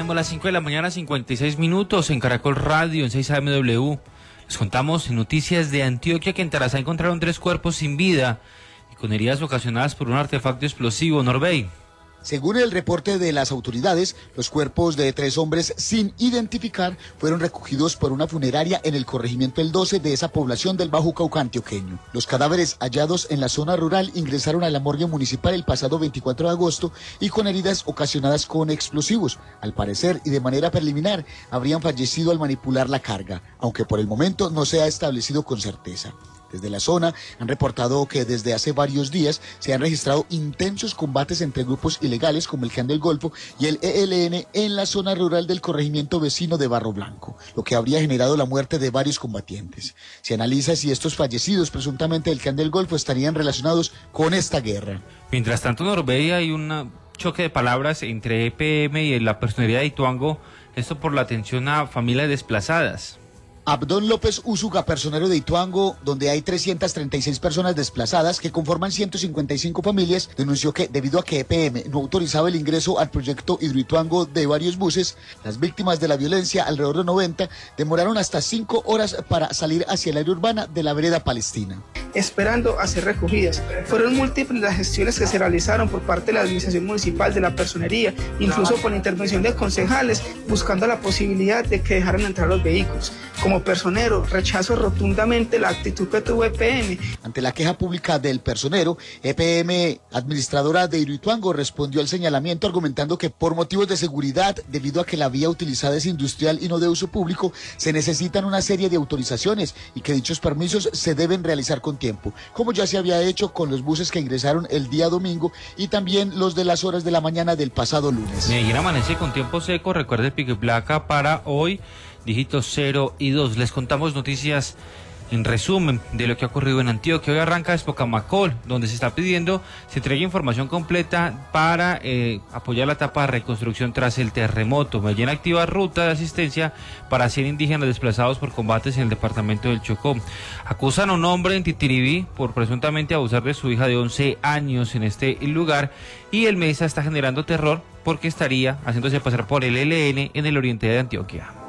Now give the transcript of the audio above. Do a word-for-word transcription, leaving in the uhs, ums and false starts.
tenemos las cinco de la mañana, cincuenta y seis minutos en Caracol Radio, en seis A M W. Les contamos noticias de Antioquia, que en Tarazá encontraron tres cuerpos sin vida y con heridas ocasionadas por un artefacto explosivo. Norbey. Según el reporte de las autoridades, los cuerpos de tres hombres sin identificar fueron recogidos por una funeraria en el corregimiento El doce de esa población del Bajo Cauca antioqueño. Los cadáveres hallados en la zona rural ingresaron a la morgue municipal el pasado veinticuatro de agosto y con heridas ocasionadas con explosivos. Al parecer y de manera preliminar, habrían fallecido al manipular la carga, aunque por el momento no se ha establecido con certeza. Desde la zona han reportado que desde hace varios días se han registrado intensos combates entre grupos ilegales como el Clan del Golfo y el E L N en la zona rural del corregimiento vecino de Barro Blanco, lo que habría generado la muerte de varios combatientes. Se analiza si estos fallecidos presuntamente del Clan del Golfo estarían relacionados con esta guerra. Mientras tanto, en Norbey hay un choque de palabras entre E P M y la personería de Ituango, esto por la atención a familias desplazadas. Abdón López Úsuga, personero de Ituango, donde hay trescientas treinta y seis personas desplazadas que conforman ciento cincuenta y cinco familias, denunció que debido a que E P M no autorizaba el ingreso al proyecto Hidroituango de varios buses, las víctimas de la violencia, alrededor de noventa, demoraron hasta cinco horas para salir hacia el área urbana de la vereda Palestina. Esperando a ser recogidas. Fueron múltiples las gestiones que se realizaron por parte de la administración municipal, de la personería, incluso por la intervención de concejales, buscando la posibilidad de que dejaran entrar los vehículos. Como personero, rechazo rotundamente la actitud que tuvo E P M. Ante la queja pública del personero, E P M, administradora de Hidroituango, respondió al señalamiento argumentando que por motivos de seguridad, debido a que la vía utilizada es industrial y no de uso público, se necesitan una serie de autorizaciones y que dichos permisos se deben realizar con tiempo, como ya se había hecho con los buses que ingresaron el día domingo y también los de las horas de la mañana del pasado lunes. Medellín amanece con tiempo seco, recuerde el pico y placa para hoy, dígitos cero y dos. Les contamos noticias en resumen de lo que ha ocurrido en Antioquia. Hoy arranca Espocamacol, donde se está pidiendo se entregue información completa para eh, apoyar la etapa de reconstrucción tras el terremoto. Medellín activa ruta de asistencia para cien indígenas desplazados por combates en el departamento del Chocó. Acusan a un hombre en Titiribí por presuntamente abusar de su hija de once años en este lugar, y el Mesa está generando terror porque estaría haciéndose pasar por el E L N en el oriente de Antioquia.